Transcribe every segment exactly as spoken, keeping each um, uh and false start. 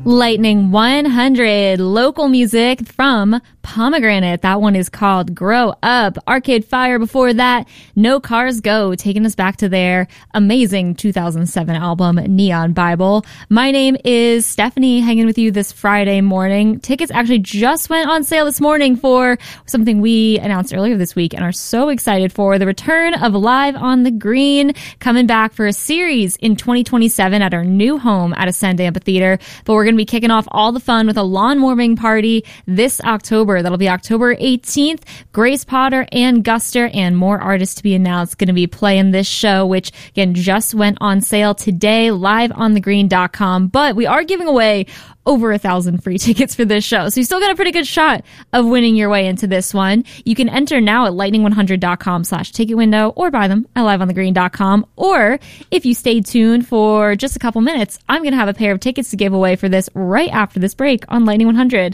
Lightning one hundred, local music from Pomegranate. That one is called Grow Up. Arcade Fire before that, No Cars Go, taking us back to their amazing two thousand seven album, Neon Bible. My name is Stephanie, hanging with you this Friday morning. Tickets actually just went on sale this morning for something we announced earlier this week and are so excited for, the return of Live on the Green, coming back for a series in twenty twenty-seven at our new home at Ascend Amphitheater. But we're going to be kicking off all the fun with a lawn warming party this October. That'll be October eighteenth. Grace Potter and Guster and more artists to be announced going to be playing this show, which again just went on sale today, live on the green dot com. But we are giving away over a thousand free tickets for this show, so you still got a pretty good shot of winning your way into this one. You can enter now at lightning one hundred dot com slash ticket window or buy them at live on the green dot com. Or if you stay tuned for just a couple minutes, I'm going to have a pair of tickets to give away for this right after this break on Lightning one hundred.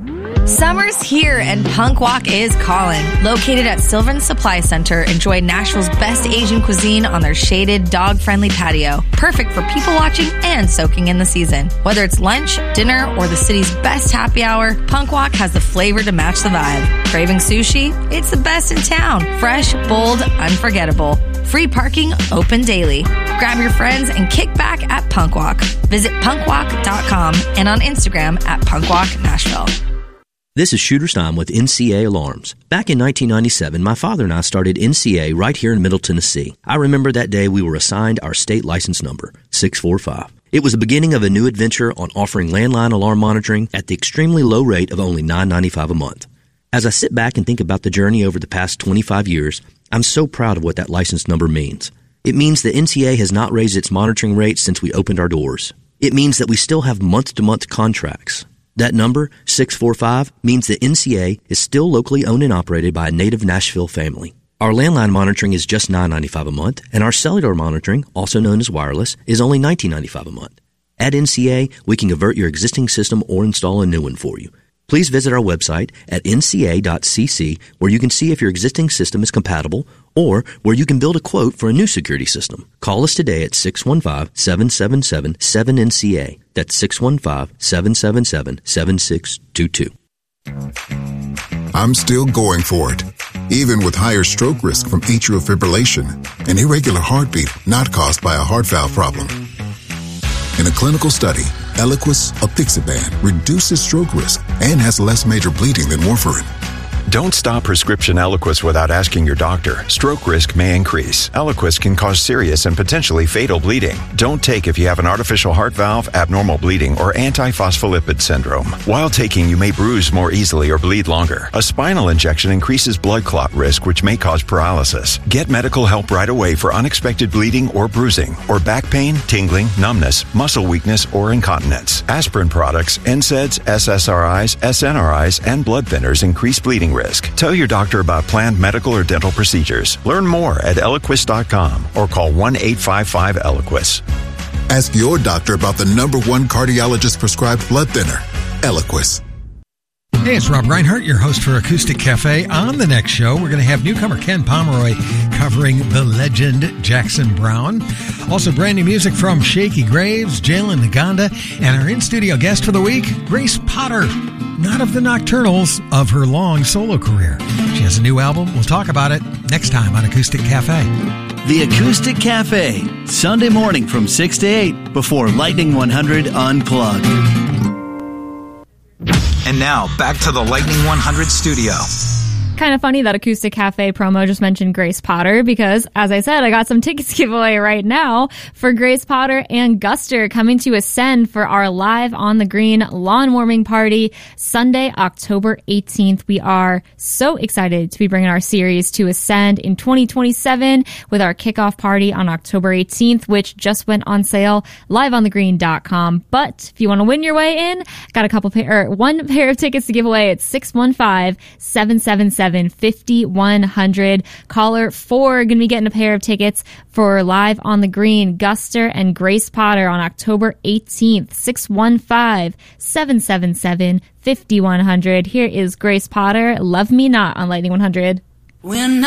Summer's here and Punk Walk is calling. Located at Sylvan Supply Center, enjoy Nashville's best Asian cuisine on their shaded, dog-friendly patio. Perfect for people watching and soaking in the season. Whether it's lunch, dinner, or the city's best happy hour, Punk Walk has the flavor to match the vibe. Craving sushi? It's the best in town. Fresh, bold, unforgettable. Free parking, open daily. Grab your friends and kick back at Punk Walk. Visit punk walk dot com and on Instagram at punkwalk nashville. This is Shooter Stein with N C A Alarms. Back in nineteen ninety-seven, my father and I started N C A right here in Middle Tennessee. I remember that day we were assigned our state license number, six four five. It was the beginning of a new adventure on offering landline alarm monitoring at the extremely low rate of only nine ninety-five a month. As I sit back and think about the journey over the past twenty-five years, I'm so proud of what that license number means. It means that N C A has not raised its monitoring rates since we opened our doors. It means that we still have month-to-month contracts. That number, six four five, means that N C A is still locally owned and operated by a native Nashville family. Our landline monitoring is just nine ninety-five a month, and our cellular monitoring, also known as wireless, is only nineteen ninety-five a month. At N C A, we can convert your existing system or install a new one for you. Please visit our website at n c a dot c c, where you can see if your existing system is compatible or where you can build a quote for a new security system. Call us today at six one five, seven seven seven, seven N C A. That's six one five, seven seven seven, seven six two two. I'm still going for it, even with higher stroke risk from atrial fibrillation, an irregular heartbeat not caused by a heart valve problem. In a clinical study, Eliquis apixaban reduces stroke risk and has less major bleeding than warfarin. Don't stop prescription Eliquis without asking your doctor. Stroke risk may increase. Eliquis can cause serious and potentially fatal bleeding. Don't take if you have an artificial heart valve, abnormal bleeding, or antiphospholipid syndrome. While taking, you may bruise more easily or bleed longer. A spinal injection increases blood clot risk, which may cause paralysis. Get medical help right away for unexpected bleeding or bruising, or back pain, tingling, numbness, muscle weakness, or incontinence. Aspirin products, N SAIDs, S S R Is, S N R Is, and blood thinners increase bleeding risk. Tell your doctor about planned medical or dental procedures. Learn more at eliquis dot com or call one eight five five Eliquis. Ask your doctor about the number one cardiologist prescribed blood thinner, Eliquis. Hey, it's Rob Reinhardt, your host for Acoustic Cafe. On the next show, we're going to have newcomer Ken Pomeroy covering the legend Jackson Browne. Also, brand new music from Shaky Graves, Jalen Naganda, and our in-studio guest for the week, Grace Potter. Not of the Nocturnals, of her long solo career. She has a new album. We'll talk about it next time on Acoustic Cafe. The Acoustic Cafe, Sunday morning from six to eight before Lightning one hundred Unplugged. And now, back to the Lightning one hundred studio. Kind of funny that Acoustic Cafe promo just mentioned Grace Potter because, as I said, I got some tickets to give away right now for Grace Potter and Guster coming to Ascend for our Live on the Green lawn warming party Sunday, October eighteenth. We are so excited to be bringing our series to Ascend in twenty twenty-seven with our kickoff party on October eighteenth, which just went on sale, live on the green dot com. But if you want to win your way in, got a couple pair, or one pair of tickets to give away at six one five, seven seven seven, five one zero zero. Caller four going to be getting a pair of tickets for Live on the Green, Guster and Grace Potter on October eighteenth. six one five, seven seven seven, five one zero zero. Here is Grace Potter, Love Me Not on Lightning one hundred. When